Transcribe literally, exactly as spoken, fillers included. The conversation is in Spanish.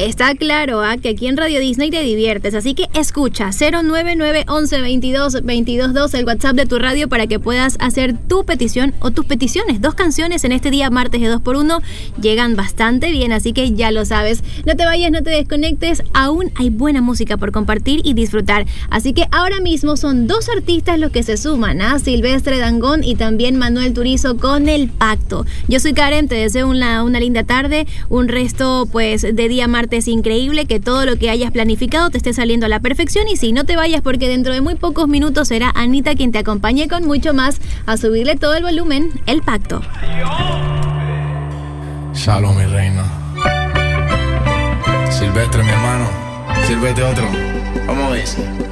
está claro ¿eh? que aquí en Radio Disney te diviertes, así que escucha cero nueve nueve once veintidós veintidós dos, el WhatsApp de tu radio, para que puedas hacer tu petición o tus peticiones. Dos canciones en este día martes de dos por uno llegan bastante bien, así que ya lo sabes. No te vayas, no te desconectes, aún hay buena música por compartir y disfrutar. Así que ahora mismo son dos artistas los que se suman, a ¿eh? Silvestre Dangond y también Manuel Turizo con El Pacto. Yo soy Karen, te deseo una, una linda tarde, un resto pues de día martes increíble, que todo lo que hayas planificado te esté saliendo a la perfección, y sí, no te vayas porque dentro de muy pocos minutos será Anita quien te acompañe con mucho más. A subirle todo el volumen, El Pacto. Shalom, mi reina. Silvestre, mi hermano. Sírvete otro. Vamos a ver.